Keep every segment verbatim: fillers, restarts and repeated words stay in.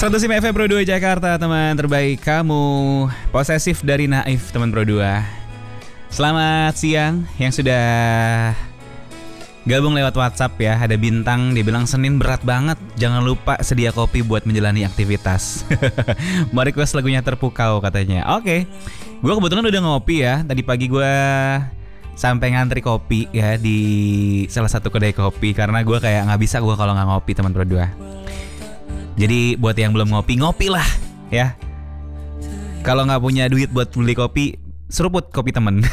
seratus lima F M Pro dua Jakarta, teman terbaik kamu. Posesif dari Naif, teman Pro dua. Selamat siang yang sudah gabung lewat WhatsApp ya. Ada Bintang, dia bilang Senin berat banget, jangan lupa sedia kopi buat menjalani aktivitas. Mau request lagunya Terpukau katanya. Oke, gue kebetulan udah ngopi ya. Tadi pagi gue sampai ngantri kopi ya di salah satu kedai kopi, karena gue kayak nggak bisa gue kalau nggak ngopi, teman Pro dua. Jadi buat yang belum ngopi, ngopi lah ya. Kalau nggak punya duit buat beli kopi, seruput kopi temen.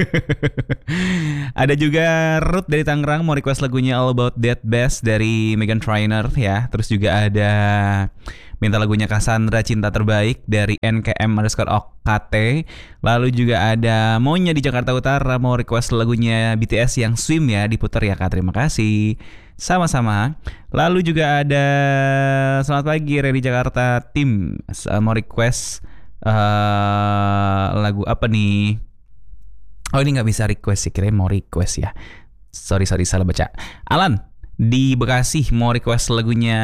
Ada juga Ruth dari Tangerang mau request lagunya All About That Bass dari Meghan Trainor ya. Terus juga ada minta lagunya Cassandra Cinta Terbaik dari N K M underscore O K T. Lalu juga ada Monya di Jakarta Utara mau request lagunya B T S yang Swim ya, diputar ya Kak, terima kasih. Sama-sama. Lalu juga ada selamat pagi Reni Jakarta Tim mau request uh, lagu apa nih? Oh, ini nggak bisa request sih, kirain mau request ya. Sorry sorry salah baca. Alan di Bekasi mau request lagunya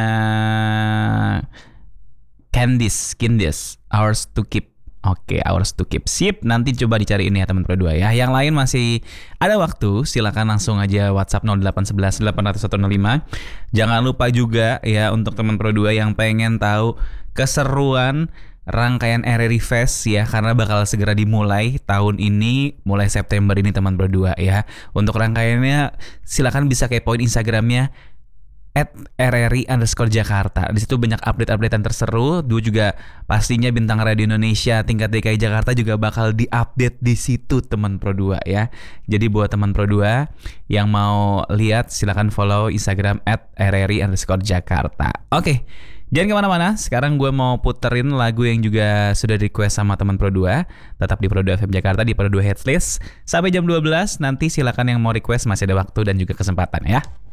Candice, Candice, Ours to Keep. Oke, Ours to Keep. Sip, nanti coba dicari ini ya teman Pro dua ya. Yang lain masih ada waktu, silakan langsung aja WhatsApp nol delapan satu satu delapan nol nol satu nol lima. Jangan lupa juga ya untuk teman Pro dua yang pengen tahu keseruan rangkaian R R I Fest ya, karena bakal segera dimulai tahun ini, mulai September ini teman Pro dua ya. Untuk rangkaiannya silakan bisa kepoin Instagramnya at rri underscore Jakarta. Di situ banyak update-updatean terseru. Dua juga pastinya Bintang Radio Indonesia tingkat D K I Jakarta juga bakal diupdate di situ teman Pro dua ya. Jadi buat teman Pro dua yang mau lihat silakan follow Instagram at rri underscore Jakarta. Oke, jangan kemana-mana. Sekarang gue mau puterin lagu yang juga sudah request sama teman Pro dua. Tetap di Pro dua F M Jakarta, di Pro dua Hits List sampai jam dua belas. Nanti silakan yang mau request, masih ada waktu dan juga kesempatan ya.